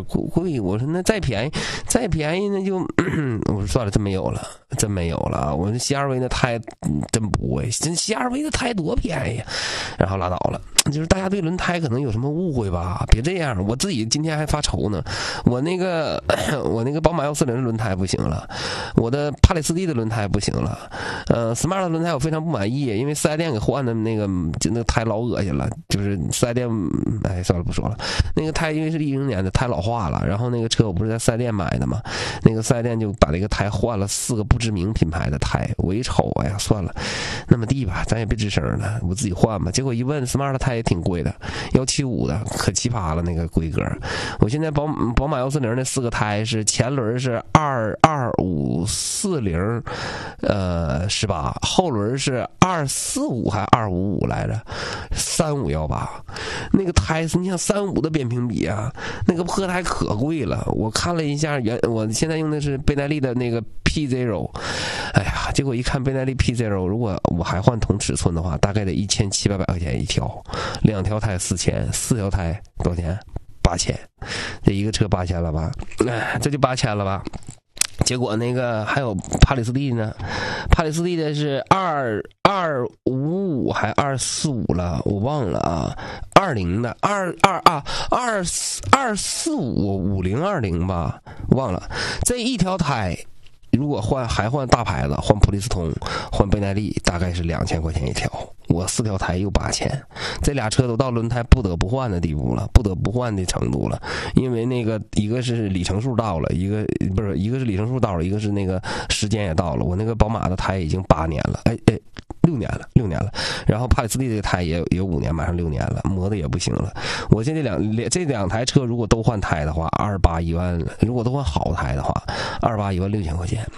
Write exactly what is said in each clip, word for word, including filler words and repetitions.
贵。我说那再便宜，再便宜那就，我说算了，真没有了，真没有了啊！我说 C R V 那胎真不会，真 C R V 的胎多便宜，然后拉倒了。就是大家对轮胎可能有什么误会吧？别这样，我自己今天还发愁呢。我那个我那个宝马幺四零的轮胎不行了，我的帕里斯蒂的轮胎不行了，呃 ，Smart 的轮胎我非常不满意，因为四 S 店给换的那个就那个胎老恶心了，就是四 S 店，哎，算了不说了。那个胎因为是一零年的，胎老化了，然后那个车我不是在四 S 店买的嘛，那个四 S 店就把那个胎换了四个不知名品牌的胎，我一瞅，哎呀，算了，那么地吧，咱也别吱声了，我自己换吧。结果一问 ，Smart 的胎也挺贵的，幺七五的，可奇葩了那个规格。我现在宝宝马幺四零那四个胎是前轮是二二五四零，呃十八，后轮是二四五还二五五来着，三五幺八。那个胎是你像三五的扁平比啊，那个破胎可贵了。我看了一下原，我现在用的是倍耐力的那个 P 零， 哎呀，结果一看倍耐力 P 零， 如果我还换同尺寸的话，大概得一千七百百块钱一条，两条胎四千，四条胎多少钱？八千，这一个车八千了吧？哎，这就八千了吧？结果那个还有帕里斯蒂呢，帕里斯蒂的是二二五五还二四五了，我忘了啊，二零的二二啊二二四五五零二零吧，忘了。这一条胎如果换还换大牌子，换普利司通，换倍耐力，大概是两千块钱一条。我四条胎又八千，这俩车都到轮胎不得不换的地步了，不得不换的程度了。因为那个一个是里程数到了，一个不是一个是里程数到了，一个是那个时间也到了。我那个宝马的胎已经八年了，哎哎。六年了，六年了，然后帕里斯蒂这个胎也也有五年，马上六年了，磨的也不行了。我现在两这两台车如果都换胎的话，二十八一万；如果都换好胎的话，二十八一万六千块钱。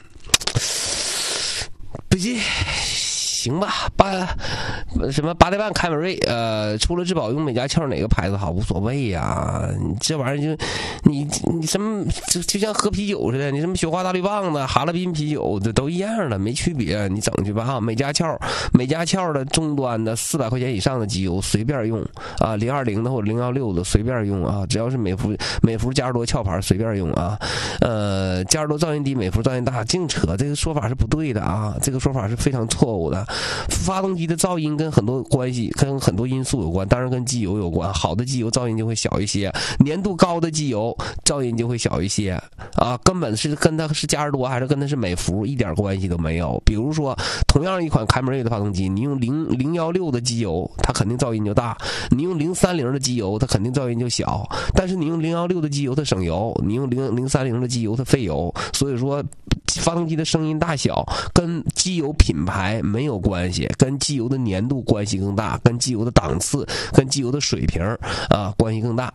不行，行吧，八什么八代半凯美瑞，呃，除了质保用美加壳哪个牌子好无所谓呀、啊。你这玩意儿就你你什么就就像喝啤酒似的，你什么雪花大绿棒子、哈尔滨啤酒这都一样的，没区别。你整去吧哈，美加壳美加壳的终端的四百块钱以上的机油随便用啊，零二零的或者零幺六的随便用啊，只要是美孚美孚嘉实多壳牌随便用啊。呃，嘉实多噪音低，美孚噪音大，净扯，这个说法是不对的啊，这个说法是非常错误的。发动机的噪音跟很多关系，跟很多因素有关，当然跟机油有关。好的机油噪音就会小一些，粘度高的机油噪音就会小一些啊，根本是跟它是嘉实多还是跟它是美孚一点关系都没有。比如说，同样一款凯美瑞的发动机，你用零零幺六的机油，它肯定噪音就大；你用零三零的机油，它肯定噪音就小。但是你用零幺六的机油，它省油；你用零零三零的机油，它费油。所以说，发动机的声音大小跟机油品牌没有关系，跟机油的粘度关系更大，跟机油的档次、跟机油的水平啊关系更大。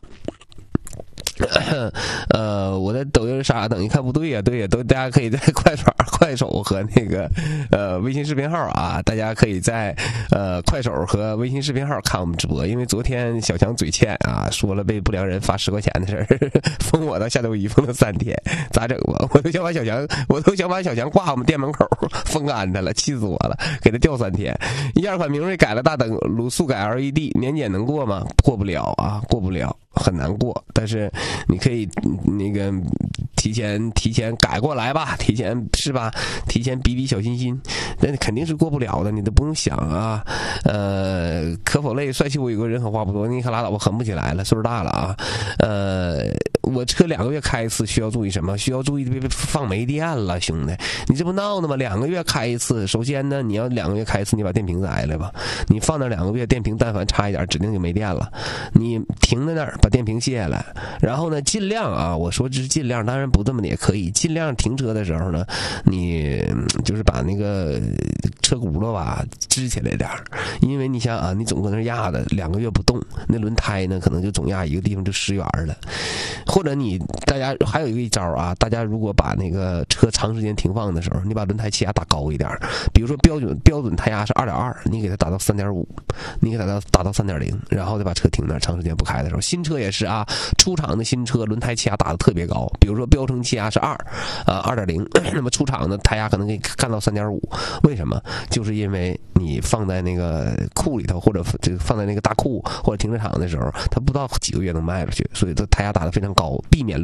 呃，我的抖音啥等一看不对呀、啊，对呀、啊，都大家可以在快手、快手和那个呃微信视频号啊，大家可以在呃快手和微信视频号看我们直播。因为昨天小强嘴欠啊，说了被不良人发十块钱的事儿，封我到夏威夷封了三天，咋整吧？我都想把小强，我都想把小强挂我们店门口封安他了，气死我了，给他吊三天。一二款明锐改了大灯，卤素改 L E D， 年检能过吗？过不了啊，过不了。很难过，但是你可以那个提前提前改过来吧，提前是吧？提前比比小心心，那肯定是过不了的，你都不用想啊。呃，可否累？帅气我有个人狠话不多，你可拉倒吧，狠不起来了，岁数大了啊。呃，我车两个月开一次，需要注意什么？需要注意别放没电了，兄弟，你这不闹呢吗？两个月开一次，首先呢，你要两个月开一次，你把电瓶摘了吧，你放那两个月，电瓶但凡差一点，指定就没电了。你停在那儿。把电瓶卸下来，然后呢，尽量啊，我说这是尽量，当然不这么的也可以，尽量停车的时候呢，你就是把那个车轱辘吧支起来点儿，因为你想啊，你总搁那压的两个月不动，那轮胎呢可能就总压一个地方就失缘了。或者你大家还有一个招啊，大家如果把那个车长时间停放的时候，你把轮胎气压打高一点，比如说标准标准胎压是二点二，你给它打到三点五，你给它打到打到三点零，然后再把车停那儿，长时间不开的时候，新车也是啊，出厂的新车轮胎气压打得特别高，比如说标称气压是二啊二点零，那么出厂的胎压可能可以干到三点五，为什么？就是因为你放在那个库里头，或者这个放在那个大库或者停车场的时候，它不到几个月能卖出去，所以这胎压打得非常高，避免